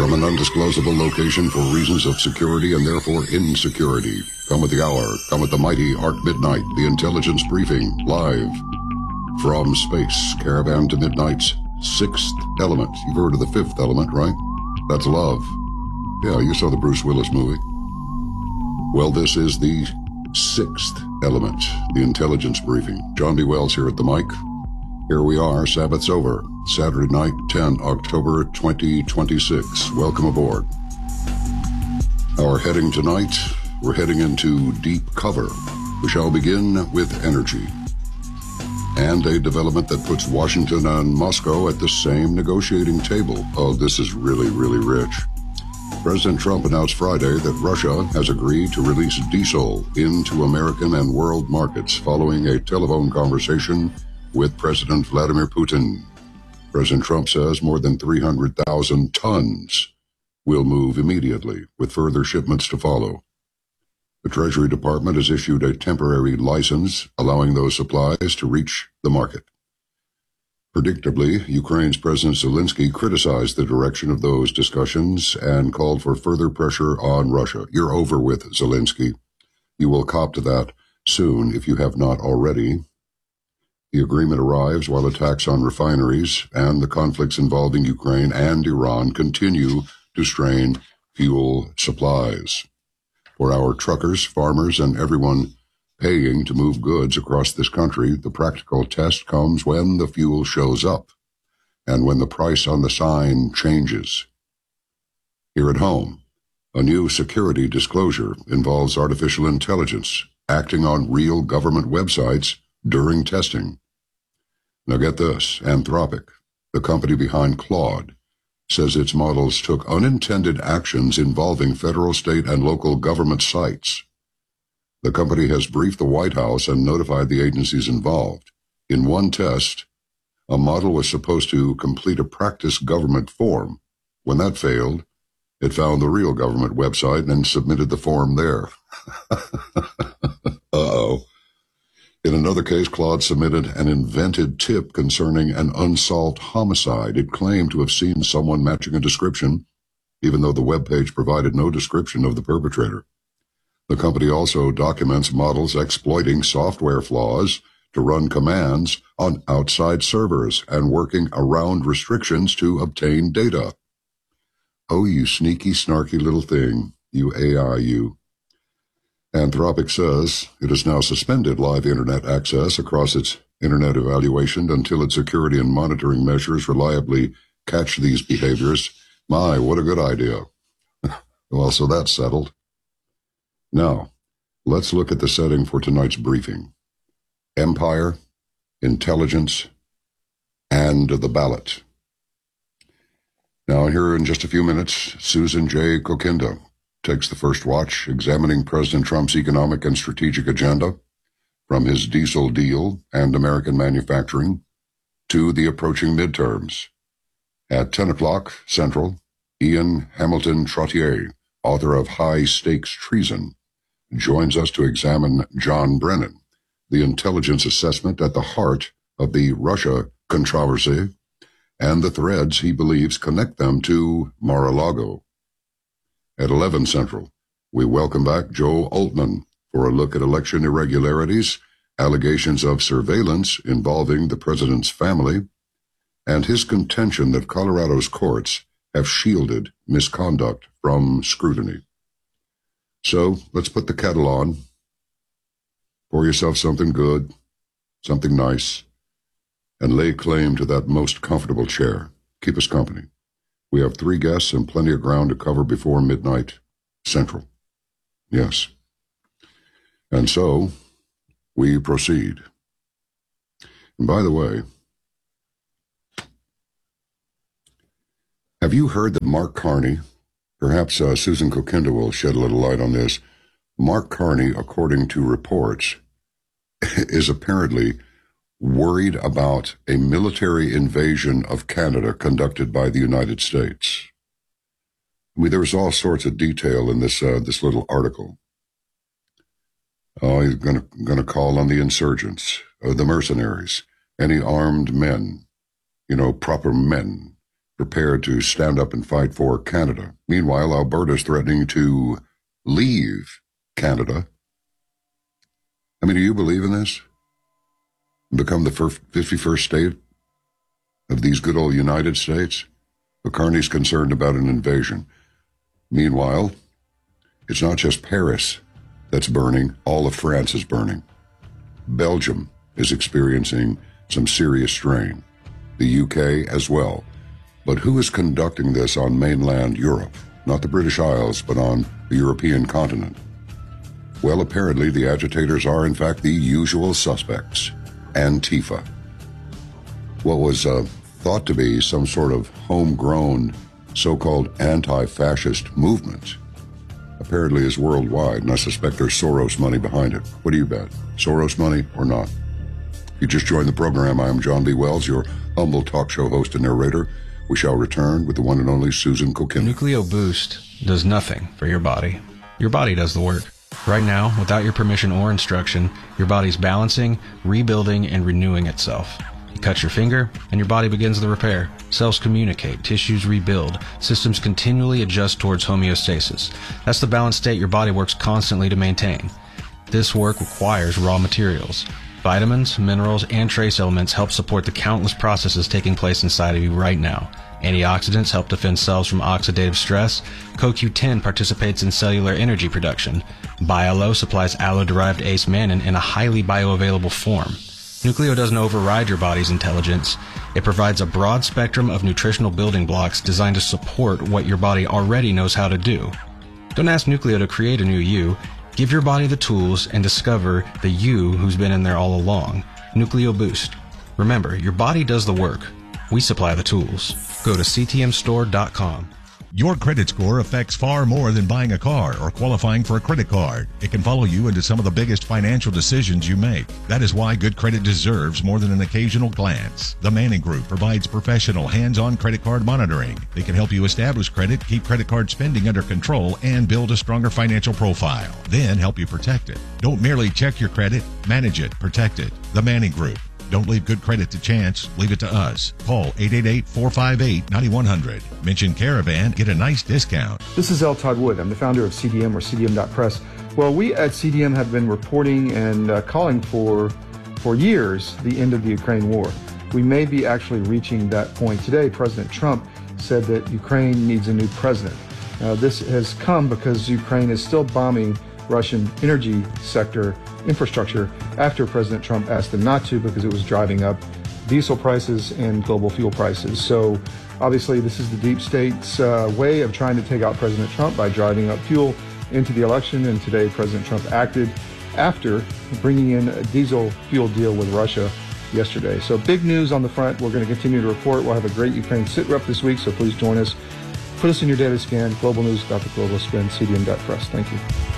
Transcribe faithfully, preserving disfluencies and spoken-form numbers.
from an undisclosable location for reasons of security and therefore insecurity. Come with the hour, come with the mighty Arc Midnight, the intelligence briefing, live from space. Caravan to Midnight's sixth element. You've heard of the fifth element, right? That's love. Yeah, you saw the Bruce Willis movie. Well, this is the sixth element, the intelligence briefing. John B. Wells here at the mic. Here we are, Sabbath's over. Saturday night, the tenth of October, twenty twenty-six. Welcome aboard. Our heading tonight, we're heading into deep cover. We shall begin with energy. And a development that puts Washington and Moscow at the same negotiating table. Oh, this is really, really rich. President Trump announced Friday that Russia has agreed to release diesel into American and world markets following a telephone conversation with President Vladimir Putin. President Trump says more than three hundred thousand tons will move immediately, with further shipments to follow. The Treasury Department has issued a temporary license allowing those supplies to reach the market. Predictably, Ukraine's President Zelensky criticized the direction of those discussions and called for further pressure on Russia. You're over with, Zelensky. You will cop to that soon if you have not already. The agreement arrives while attacks on refineries and the conflicts involving Ukraine and Iran continue to strain fuel supplies. For our truckers, farmers, and everyone paying to move goods across this country, the practical test comes when the fuel shows up and when the price on the sign changes. Here at home, a new security disclosure involves artificial intelligence acting on real government websites during testing. Now get this, Anthropic, the company behind Claude, says its models took unintended actions involving federal, state, and local government sites. The company has briefed the White House and notified the agencies involved. In one test, a model was supposed to complete a practice government form. When that failed, it found the real government website and submitted the form there. Uh-oh. In another case, Claude submitted an invented tip concerning an unsolved homicide. It claimed to have seen someone matching a description, even though the webpage provided no description of the perpetrator. The company also documents models exploiting software flaws to run commands on outside servers and working around restrictions to obtain data. Oh, you sneaky, snarky little thing, you A I, you. Anthropic says it has now suspended live Internet access across its Internet evaluation until its security and monitoring measures reliably catch these behaviors. My, what a good idea. Well, so that's settled. Now, let's look at the setting for tonight's briefing. Empire, intelligence, and the ballot. Now, here in just a few minutes, Susan J. Kokinda takes the first watch, examining President Trump's economic and strategic agenda, from his diesel deal and American manufacturing to the approaching midterms. At ten o'clock Central, Ian Hamilton Trottier, author of High Stakes Treason, joins us to examine John Brennan, the intelligence assessment at the heart of the Russia controversy, and the threads he believes connect them to Mar-a-Lago. At eleven Central, we welcome back Joe Oltmann for a look at election irregularities, allegations of surveillance involving the president's family, and his contention that Colorado's courts have shielded misconduct from scrutiny. So let's put the kettle on. Pour yourself something good, something nice, and lay claim to that most comfortable chair. Keep us company. We have three guests and plenty of ground to cover before midnight Central. Yes. And so, we proceed. And by the way, have you heard that Mark Carney, perhaps uh, Susan Kokinda will shed a little light on this, Mark Carney, according to reports, is apparently worried about a military invasion of Canada conducted by the United States. I mean, there's all sorts of detail in this uh, this little article. Oh, he's going to going to call on the insurgents, uh, the mercenaries, any armed men, you know, proper men, prepared to stand up and fight for Canada. Meanwhile, Alberta is threatening to leave Canada. I mean, do you believe in this? Become the fifty-first state of these good old United States? McCartney's concerned about an invasion. Meanwhile, it's not just Paris that's burning. All of France is burning. Belgium is experiencing some serious strain. The U K as well. But who is conducting this on mainland Europe? Not the British Isles, but on the European continent. Well, apparently the agitators are in fact the usual suspects. Antifa. What was uh, thought to be some sort of homegrown so-called anti-fascist movement apparently is worldwide, and I suspect there's Soros money behind it. What do you bet? Soros money or not? If you just joined the program, I am John B. Wells, your humble talk show host and narrator. We shall return with the one and only Susan Kokin. Nucleo Boost does nothing for your body. Your body does the work. Right now, without your permission or instruction, your body's balancing, rebuilding, and renewing itself. You cut your finger, and your body begins the repair. Cells communicate, tissues rebuild, systems continually adjust towards homeostasis. That's the balanced state your body works constantly to maintain. This work requires raw materials. Vitamins, minerals, and trace elements help support the countless processes taking place inside of you right now. Antioxidants help defend cells from oxidative stress. C O Q ten participates in cellular energy production. BioLo supplies aloe-derived ace mannan in a highly bioavailable form. Nucleo doesn't override your body's intelligence. It provides a broad spectrum of nutritional building blocks designed to support what your body already knows how to do. Don't ask Nucleo to create a new you. Give your body the tools and discover the you who's been in there all along. Nucleo Boost. Remember, your body does the work. We supply the tools. Go to C T M store dot com. Your credit score affects far more than buying a car or qualifying for a credit card. It can follow you into some of the biggest financial decisions you make. That is why good credit deserves more than an occasional glance. The Manning Group provides professional, hands-on credit card monitoring. They can help you establish credit, keep credit card spending under control, and build a stronger financial profile. Then help you protect it. Don't merely check your credit, manage it, protect it. The Manning Group. Don't leave good credit to chance. Leave it to us. Call eight eight eight, four five eight, nine one zero zero. Mention Caravan. Get a nice discount. This is L. Todd Wood. I'm the founder of C D M or C D M dot press. Well, we at C D M have been reporting and uh, calling for, for years, the end of the Ukraine war. We may be actually reaching that point today. President Trump said that Ukraine needs a new president. Uh, this has come because Ukraine is still bombing Russian energy sector infrastructure after President Trump asked them not to because it was driving up diesel prices and global fuel prices. So obviously this is the deep state's uh, way of trying to take out President Trump by driving up fuel into the election. And today President Trump acted after bringing in a diesel fuel deal with Russia yesterday. So big news on the front. We're going to continue to report. We'll have a great Ukraine sit rep this week, so please join us. Put us in your daily scan, global news dot the global spin, C D M dot press. Thank you.